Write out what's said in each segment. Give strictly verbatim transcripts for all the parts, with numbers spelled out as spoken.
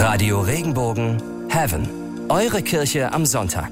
Radio Regenbogen Heaven. Eure Kirche am Sonntag.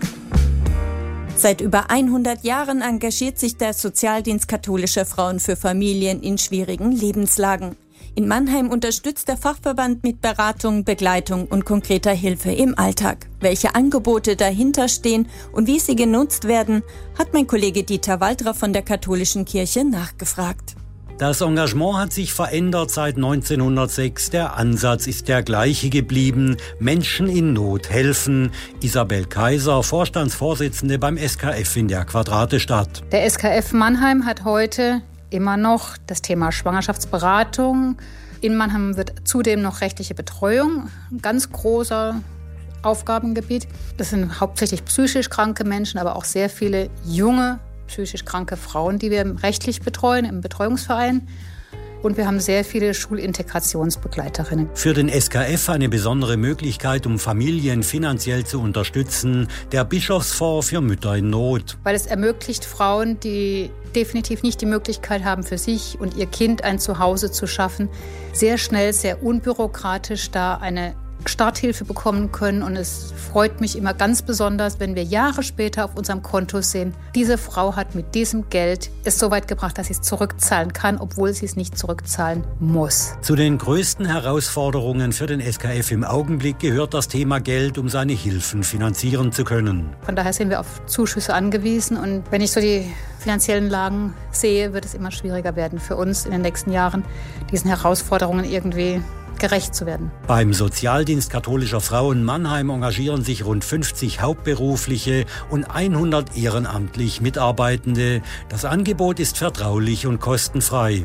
Seit über hundert Jahren engagiert sich der Sozialdienst katholischer Frauen für Familien in schwierigen Lebenslagen. In Mannheim unterstützt der Fachverband mit Beratung, Begleitung und konkreter Hilfe im Alltag. Welche Angebote dahinter stehen und wie sie genutzt werden, hat mein Kollege Dieter Waldra von der Katholischen Kirche nachgefragt. Das Engagement hat sich verändert seit neunzehnhundertsechs. Der Ansatz ist der gleiche geblieben. Menschen in Not helfen. Isabel Kaiser, Vorstandsvorsitzende beim S K F in der Quadratestadt. Der S K F Mannheim hat heute immer noch das Thema Schwangerschaftsberatung. In Mannheim wird zudem noch rechtliche Betreuung, ein ganz großer Aufgabengebiet. Das sind hauptsächlich psychisch kranke Menschen, aber auch sehr viele junge psychisch kranke Frauen, die wir rechtlich betreuen im Betreuungsverein. Und wir haben sehr viele Schulintegrationsbegleiterinnen. Für den S K F eine besondere Möglichkeit, um Familien finanziell zu unterstützen, der Bischofsfonds für Mütter in Not. Weil es ermöglicht Frauen, die definitiv nicht die Möglichkeit haben, für sich und ihr Kind ein Zuhause zu schaffen, sehr schnell, sehr unbürokratisch da eine Starthilfe bekommen können. Und es freut mich immer ganz besonders, wenn wir Jahre später auf unserem Konto sehen, diese Frau hat mit diesem Geld es so weit gebracht, dass sie es zurückzahlen kann, obwohl sie es nicht zurückzahlen muss. Zu den größten Herausforderungen für den S K F im Augenblick gehört das Thema Geld, um seine Hilfen finanzieren zu können. Von daher sind wir auf Zuschüsse angewiesen. Und wenn ich so die finanziellen Lagen sehe, wird es immer schwieriger werden für uns in den nächsten Jahren, diesen Herausforderungen irgendwie gerecht zu werden. Beim Sozialdienst katholischer Frauen Mannheim engagieren sich rund fünfzig hauptberufliche und hundert ehrenamtlich Mitarbeitende. Das Angebot ist vertraulich und kostenfrei.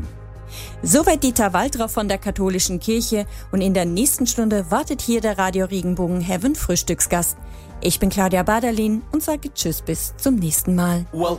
Soweit Dieter Waldra von der Katholischen Kirche, und in der nächsten Stunde wartet hier der Radio Regenbogen Heaven Frühstücksgast. Ich bin Claudia Baderlin und sage Tschüss bis zum nächsten Mal. Welcome.